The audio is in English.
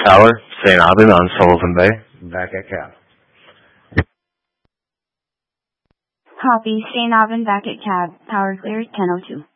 Tower, St. Aubin on Sullivan Bay. Back at cab. Copy, St. Aubin back at cab. Tower cleared, 10:02.